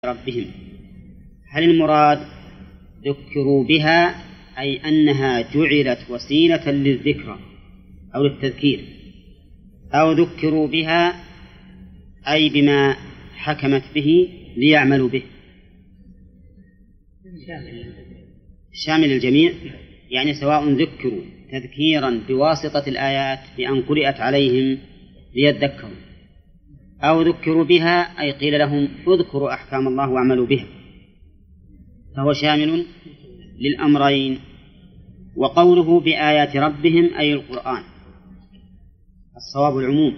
ربهم، هل المراد ذكروا بها أي أنها جعلت وسيلة للذكرى أو للتذكير، أو ذكروا بها أي بما حكمت به ليعملوا به؟ شامل الجميع، يعني سواء ذكروا تذكيرا بواسطة الآيات بأن قرأت عليهم ليذكروا، أو ذكروا بها أي قيل لهم اذكروا أحكام الله واعملوا بها، فهو شامل للأمرين. وقوله بآيات ربهم أي القرآن، الصواب العموم،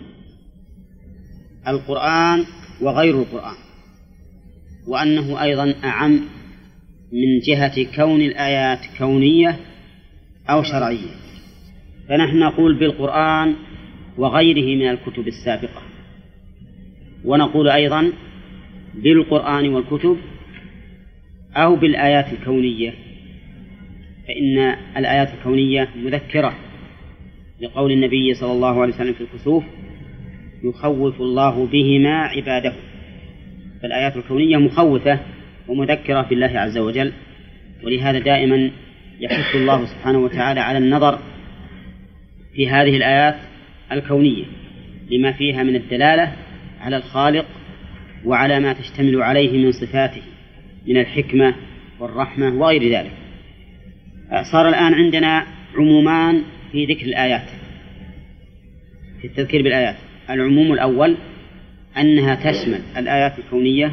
القرآن وغير القرآن، وأنه أيضا أعم من جهة كون الآيات كونية أو شرعية، فنحن نقول بالقرآن وغيره من الكتب السابقة، ونقول أيضا بالقرآن والكتب أو بالآيات الكونية، فإن الآيات الكونية مذكرة لقول النبي صلى الله عليه وسلم في الكسوف يخوف الله بهما عباده، فالآيات الكونية مخوفة ومذكرة بالله عز وجل، ولهذا دائما يحث الله سبحانه وتعالى على النظر في هذه الآيات الكونية لما فيها من الدلالة على الخالق وعلى ما تشتمل عليه من صفاته من الحكمة والرحمة وغير ذلك. صار الآن عندنا عمومان في ذكر الآيات، في التذكير بالآيات. العموم الأول أنها تشمل الآيات الكونية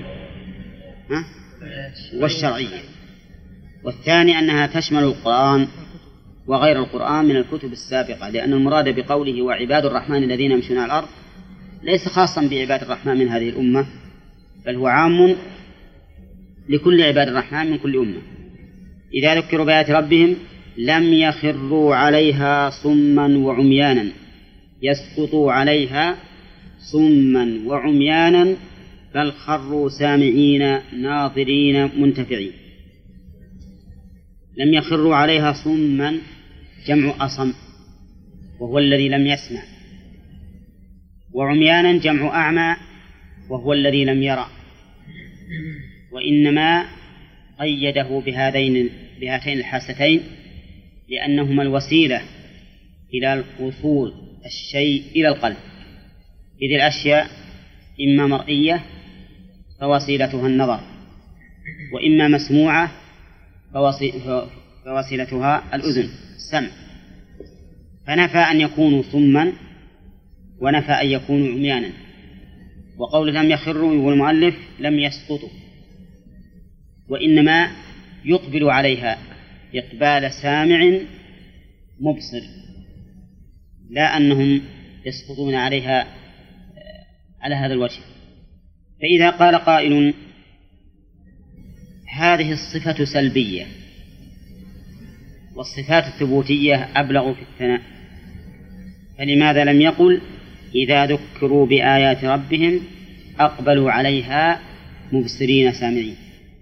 والشرعية، والثاني أنها تشمل القرآن وغير القرآن من الكتب السابقة، لأن المراد بقوله وعباد الرحمن الذين يمشون على الأرض ليس خاصا بعباد الرحمن من هذه الأمة، بل هو عام لكل عباد الرحمن من كل أمة. إذا ذكروا بآيات ربهم لم يخروا عليها صما وعميانا، يسقطوا عليها صما وعميانا، بل خروا سامعين ناظرين منتفعين. لم يخروا عليها صما جمع أصم وهو الذي لم يسمع، وعميانا جمع أعمى وهو الذي لم يرى، وإنما قيده بهاتين الحاستين لأنهما الوسيلة إلى وصول الشيء إلى القلب، إذ الأشياء إما مرئية فوسيلتها النظر، وإما مسموعة فوسيلتها الأذن السمع، فنفى أن يكونوا صما ونفى أن يكونوا عميانا. وقول لم يخروا يقول المؤلف لم يسقطوا، وإنما يقبل عليها إقبال سامع مبصر، لا أنهم يسقطون عليها على هذا الوجه. فإذا قال قائل هذه الصفة سلبية والصفات الثبوتية أبلغ في الثناء، فلماذا لم يقل إذا ذكروا بآيات ربهم أقبلوا عليها مبصرين سامعين؟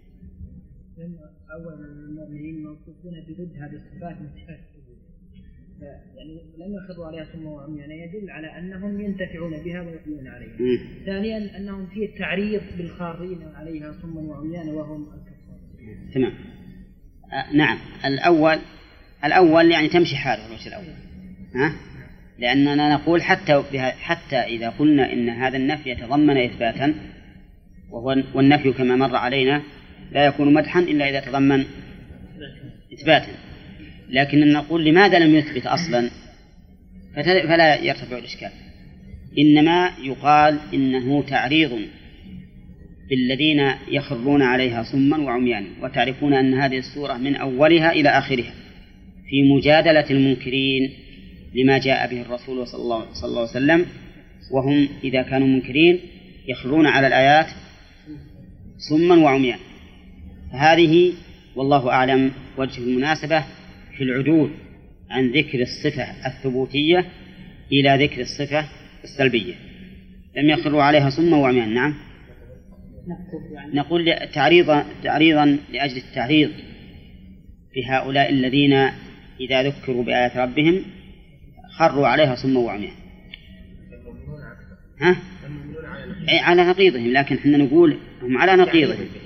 أولا المؤمنين موصوفون بضد هذه الصفات من صفات الثبوت، يعني لم يخروا عليها صما وعميانا يدل على أنهم ينتفعون بها ويؤمنون عليها. ثانيا أنهم في التعريض بالخارين عليها صما وعميانا وهم الكفار. تمام. نعم، الأول يعني تمشي حاله الوجه الأول، لأننا نقول حتى إذا قلنا إن هذا النفي يتضمن إثباتا، والنفي كما مر علينا لا يكون مدحا إلا إذا تضمن إثباتا، لكن نقول لماذا لم يثبت أصلا فلا يرتفع الإشكال، إنما يقال إنه تعريض بالذين يخرون عليها صما وعميانا. وتعرفون أن هذه السورة من أولها إلى آخرها في مجادلة المنكرين لما جاء به الرسول صلى الله عليه وسلم، وهم إذا كانوا منكرين يخرون على الآيات صما وعميانا. فهذه والله أعلم وجه المناسبة في العدول عن ذكر الصفة الثبوتية إلى ذكر الصفة السلبية. لم يخروا عليها صما وعميانا. نعم، نقول تعريضا لأجل التعريض في هؤلاء الذين إذا ذكروا بآيات ربهم خروا عليها صما وعميانا. على نقيضهم، لكن حنا نقول هم على نقيضه.